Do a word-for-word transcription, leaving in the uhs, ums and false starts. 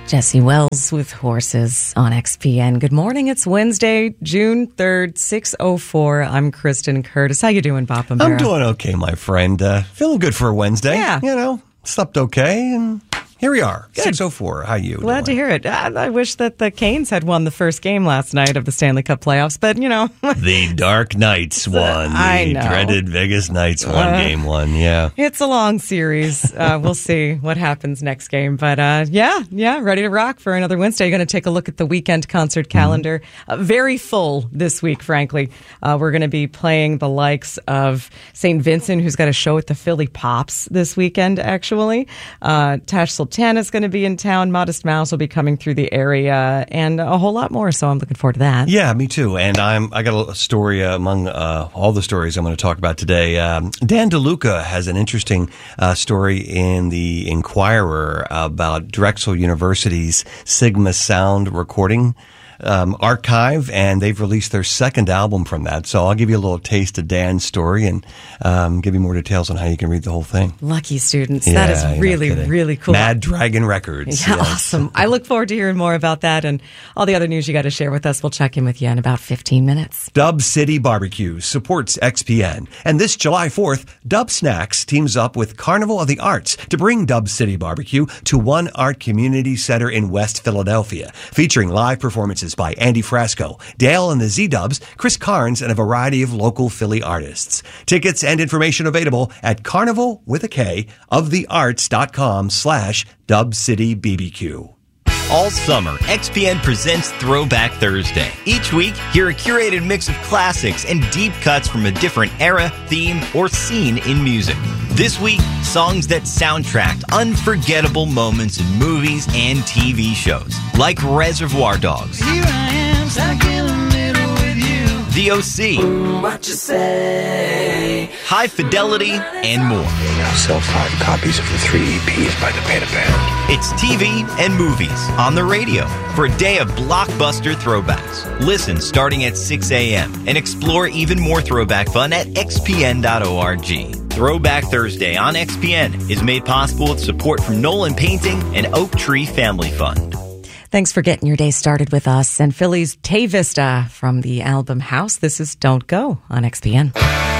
Jesse Wells with Horses on X P N. Good morning. It's Wednesday, June third, six oh four. I'm Kristen Curtis. How you doing, Bob and I'm doing okay, my friend. Uh, feeling good for a Wednesday. Yeah. You know, slept okay, and here we are. Good. six oh four. How you Glad doing? to hear it. I, I wish that the Canes had won the first game last night of the Stanley Cup playoffs, but, you know. The Dark Knights won. The I know. dreaded Vegas Knights won Uh, game one, yeah. It's a long series. Uh, we'll see what happens next game. But, uh, yeah, yeah, ready to rock for another Wednesday. You're going to take a look at the weekend concert calendar. Mm-hmm. Uh, very full this week, frankly. Uh, we're going to be playing the likes of Saint Vincent, who's got a show at the Philly Pops this weekend, actually. Uh, Tash Sultana's going to be in town. Modest Mouse will be coming through the area, and a whole lot more. So I'm looking forward to that. Yeah, me too. And I'm I got a story uh, among uh, all the stories I'm going to talk about today. Um, Dan DeLuca has an interesting uh, story in the Inquirer about Drexel University's Sigma Sound recording Um, archive, and they've released their second album from that. So I'll give you a little taste of Dan's story and um, give you more details on how you can read the whole thing. Lucky students. Yeah, that is really, really cool. Mad Dragon Records. Yeah, yes. Awesome. I look forward to hearing more about that and all the other news you got to share with us. We'll check in with you in about fifteen minutes. Dub City Barbecue supports X P N. And this July fourth, Dub Snacks teams up with Carnival of the Arts to bring Dub City Barbecue to One Art Community Center in West Philadelphia, featuring live performances by Andy Frasco, Dale and the Z-Dubs, Chris Carnes, and a variety of local Philly artists. Tickets and information available at carnival with a K of the arts.com slash Dub City B B Q. All summer, X P N presents Throwback Thursday. Each week, hear a curated mix of classics and deep cuts from a different era, theme, or scene in music. This week, songs that soundtracked unforgettable moments in movies and T V shows, like Reservoir Dogs, Here I am, stuck in the middle with you. The O C, Ooh, what you say? High Fidelity, and more. I'll sell five copies of the three E Ps by the Beta Band. It's T V and movies on the radio for a day of blockbuster throwbacks. Listen starting at six a.m. and explore even more throwback fun at x p n dot org. Throwback Thursday on X P N is made possible with support from Nolan Painting and Oak Tree Family Fund. Thanks for getting your day started with us and Philly's Tay Vista from the album House. This is Don't Go on X P N.